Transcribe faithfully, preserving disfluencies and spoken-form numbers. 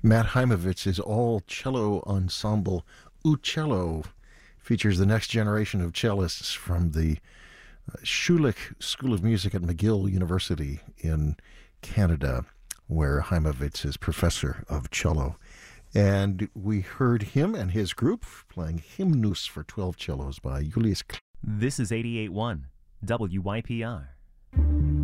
Matt Heimovits's all-cello ensemble Uccello features the next generation of cellists from the uh, Schulich School of Music at McGill University in Canada, where Heimovits is professor of cello. And we heard him and his group playing Hymnus for twelve cellos by Julius Klein. This is eighty-eight point one W Y P R.